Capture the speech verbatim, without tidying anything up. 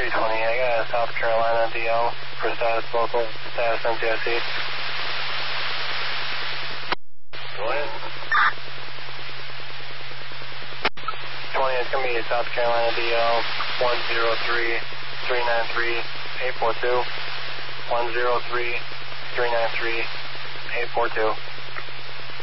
three twenty, I got a South Carolina D L for status local, status M T S C. Go ahead. twenty, it's going to be a South Carolina D L one zero three three nine three eight four two. one zero three three nine three eight four two.